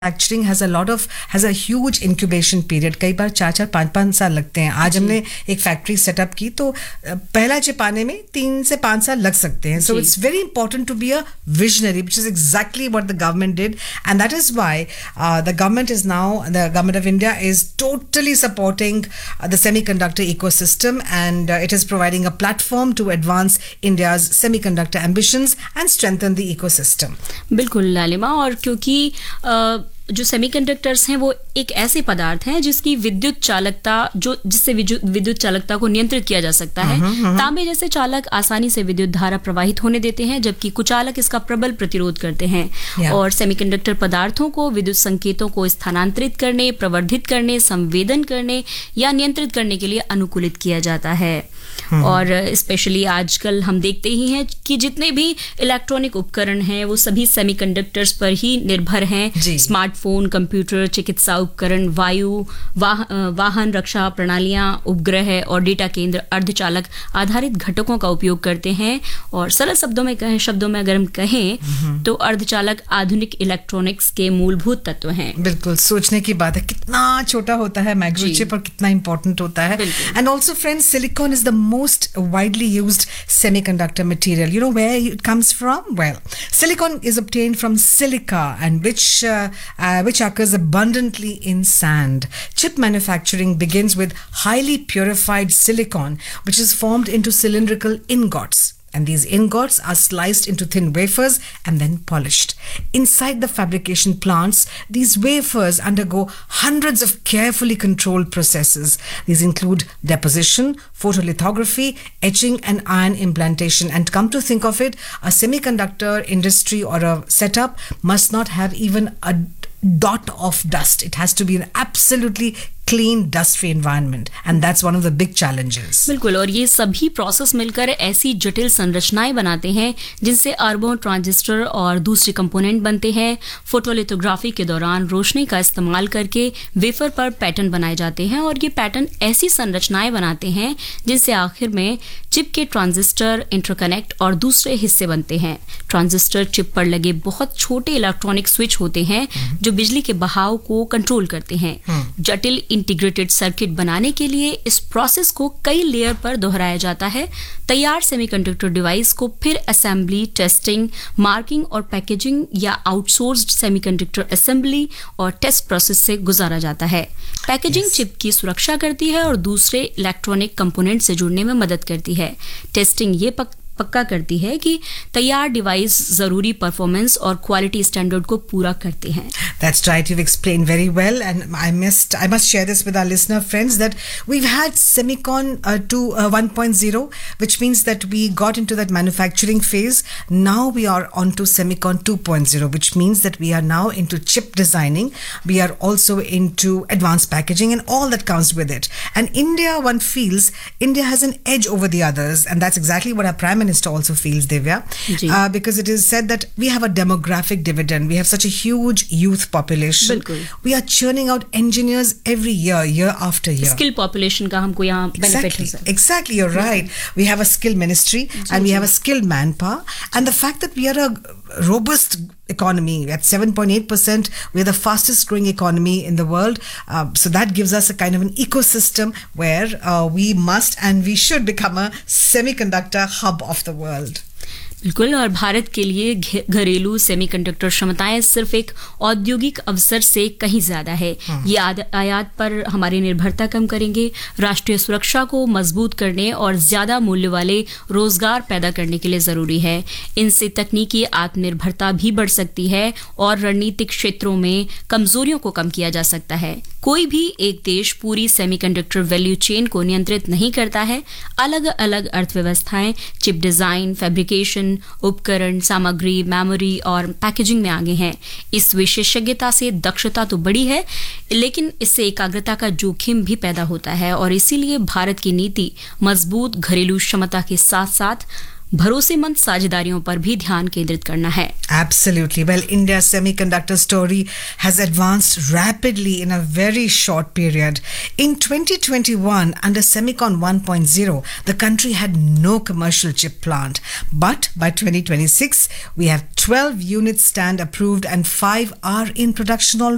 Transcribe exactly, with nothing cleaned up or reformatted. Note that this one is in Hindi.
Manufacturing has a lot of has a huge incubation period. कई बार चार चार पाँच पाँच साल लगते हैं. आज हमने एक फैक्ट्री सेटअप की तो पहला चिप आने में तीन से पाँच साल लग सकते हैं. So it's very important to be a visionary, which is exactly what the government did, and that is why the government is now the government of India is totally supporting the semiconductor ecosystem, and it is providing a platform to advance India's semiconductor ambitions and strengthen the ecosystem. बिल्कुल लालिमा, और क्योंकि uh, जो सेमीकंडक्टर्स हैं वो एक ऐसे पदार्थ हैं जिसकी विद्युत चालकता जो जिससे विद्युत चालकता को नियंत्रित किया जा सकता है. तांबे जैसे चालक आसानी से विद्युत धारा प्रवाहित होने देते हैं, जबकि कुचालक इसका प्रबल प्रतिरोध करते हैं. yeah. और सेमीकंडक्टर पदार्थों को विद्युत संकेतों को स्थानांतरित करने, प्रवर्धित करने, संवेदन करने या नियंत्रित करने के लिए अनुकूलित किया जाता है. और स्पेशली आजकल हम देखते ही हैं कि जितने भी इलेक्ट्रॉनिक उपकरण हैं वो सभी सेमीकंडक्टर्स पर ही निर्भर हैं. स्मार्टफोन, कंप्यूटर, चिकित्सा उपकरण, वायु वाह, वाहन रक्षा प्रणालियां, उपग्रह और डेटा केंद्र अर्धचालक आधारित घटकों का उपयोग करते हैं. और सरल शब्दों में कहें शब्दों में अगर हम कहें तो अर्धचालक आधुनिक इलेक्ट्रॉनिक्स के मूलभूत तत्व हैं. बिल्कुल सोचने की बात है कितना छोटा होता है माइक्रोचिप और कितना इंपॉर्टेंट होता है. And also friends, silicon is the most widely used semiconductor material. You know where it comes from? Well, silicon is obtained from silica, and which uh, uh, which occurs abundantly in sand. Chip manufacturing begins with highly purified silicon, which is formed into cylindrical ingots. And these ingots are sliced into thin wafers and then polished. Inside the fabrication plants, these wafers undergo hundreds of carefully controlled processes. These include deposition, photolithography, etching, and ion implantation. And come to think of it, a semiconductor industry or a setup must not have even a dot of dust. It has to be an absolutely clean, dust-free environment, and that's one of the big challenges. बिल्कुल, और ये सभी प्रोसेस मिलकर ऐसी जटिल संरचनाएं बनाते हैं जिनसे अरबों ट्रांजिस्टर और दूसरे कंपोनेंट बनते हैं. फोटोलिथोग्राफी के दौरान रोशनी का इस्तेमाल करके वेफर पर पैटर्न बनाए जाते हैं, और ये पैटर्न ऐसी संरचनाएं बनाते हैं जिनसे आखिर में चिप के ट्रांजिस्टर, इंटरकनेक्ट और दूसरे हिस्से बनते हैं. ट्रांजिस्टर चिप पर लगे बहुत छोटे इलेक्ट्रॉनिक स्विच होते हैं जो बिजली के बहाव को कंट्रोल करते हैं. जटिल इंटीग्रेटेड सर्किट बनाने के लिए इस प्रोसेस को कई लेयर पर दोहराया जाता है. तैयार सेमीकंडक्टर डिवाइस को फिर असेंबली, टेस्टिंग, मार्किंग और पैकेजिंग या आउटसोर्स्ड सेमीकंडक्टर असेंबली और टेस्ट प्रोसेस से गुजारा जाता है. Packaging yes. चिप की सुरक्षा करती है और दूसरे इलेक्ट्रॉनिक कंपोनेंट से जुड़ने में मदद करती है. टेस्टिंग ये पक पक्का करती है कि तैयार डिवाइस जरूरी परफॉर्मेंस और क्वालिटी स्टैंडर्ड को पूरा करते हैं. That's right, you've explained very well, and I must I must share this with our listener friends that we've had Semicon uh, to uh, one point oh, which means that we got into that manufacturing phase. Now we are on to Semicon two point oh, which means that we are now into chip designing. We are also into advanced packaging and all that comes with it. And India, one feels, India has an edge over the others, and that's exactly what our Prime Minister also feels, Divya, uh, because it is said that we have a demographic dividend. We have such a huge youth population. Bilkul. We are churning out engineers every year, year after year. Skill population का हमको यहाँ benefit exactly, है. Exactly, you're right. We have a skill ministry and we have a skilled manpower, and the fact that we are a robust economy at seven point eight percent, we're the fastest growing economy in the world, uh, so that gives us a kind of an ecosystem where uh, we must and we should become a semiconductor hub of the world. बिल्कुल, और भारत के लिए घरेलू सेमीकंडक्टर क्षमताएं सिर्फ एक औद्योगिक अवसर से कहीं ज्यादा है. ये आयात पर हमारी निर्भरता कम करेंगे, राष्ट्रीय सुरक्षा को मजबूत करने और ज्यादा मूल्य वाले रोजगार पैदा करने के लिए जरूरी है. इनसे तकनीकी आत्मनिर्भरता भी बढ़ सकती है और रणनीतिक क्षेत्रों में कमजोरियों को कम किया जा सकता है. कोई भी एक देश पूरी सेमीकंडक्टर वैल्यू चेन को नियंत्रित नहीं करता है. अलग अलग अर्थव्यवस्थाएं चिप डिजाइन, फैब्रिकेशन, उपकरण, सामग्री, मेमोरी और पैकेजिंग में आगे हैं. इस विशेषज्ञता से दक्षता तो बड़ी है, लेकिन इससे एकाग्रता का जोखिम भी पैदा होता है, और इसीलिए भारत की नीति मजबूत घरेलू क्षमता के साथ साथ भरोसेमंद साझेदारियों पर भी ध्यान केंद्रित करना है. Absolutely. Well, India's semiconductor story has advanced rapidly in a very short period. In twenty twenty-one, under Semicon one point oh, the country had no commercial chip plant. But by twenty twenty-six, we have twelve units stand approved and five are in production already.